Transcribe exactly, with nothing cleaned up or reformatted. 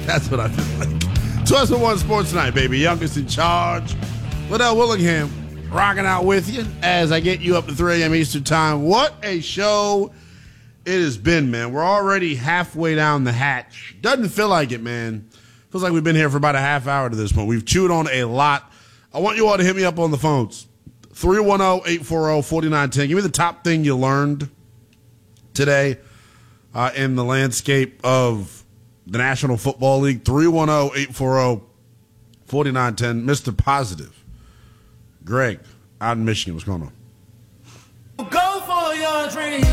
That's what I feel like. Twelve to one Sports Night, baby. Youngest in charge. Liddell Willingham rocking out with you as I get you up to three a.m. Eastern Time. What a show it has been, man. We're already halfway down the hatch. Doesn't feel like it, man. Feels like we've been here for about a half hour to this point. We've chewed on a lot. I want you all to hit me up on the phones. three one zero, eight four zero, four nine one zero. Give me the top thing you learned today uh, in the landscape of the National Football League. three one zero, eight four zero, four nine one zero. Mister Positive. Greg, out in Michigan. What's going on? Go for your dreams.